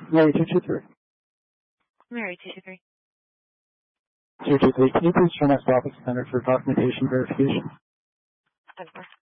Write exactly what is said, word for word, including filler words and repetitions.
Mary two two three. Mary two two three. two two three, can you please turn us off extended for documentation verification? Of course.